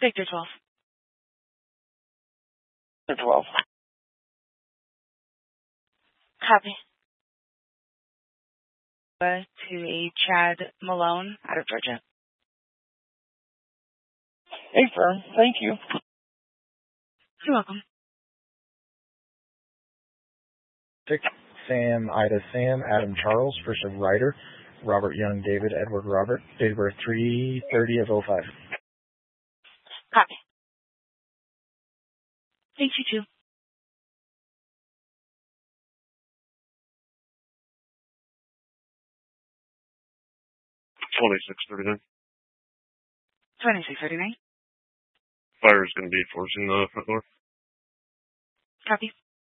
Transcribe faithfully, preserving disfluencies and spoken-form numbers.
Victor twelve. Victor twelve. Copy. Uh, to a Chad Malone out of Georgia. Hey, firm. Thank you. You're welcome. Six, Sam, Ida, Sam, Adam, Charles, first of Ryder, Robert Young, David, Edward, Robert, date of birth three thirty of oh five. Copy. Thank you, too. twenty-six thirty-nine. twenty-six thirty-nine. Fire is going to be forcing the front door. Copy.